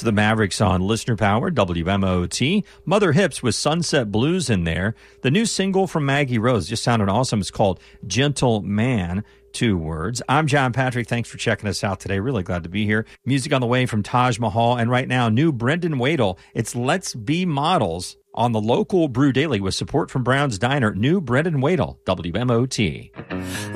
the Mavericks on Listener Power, WMOT. Mother Hips with Sunset Blues in there. The new single from Maggie Rose just sounded awesome. It's called Gentle Man. 2 words. I'm John Patrick. Thanks for checking us out today. Really glad to be here. Music on the way from Taj Mahal. And right now, new Brendan Wadel. It's Let's Be Models on the local Brew Daily with support from Brown's Diner. New Brendan Wadel, WMOT.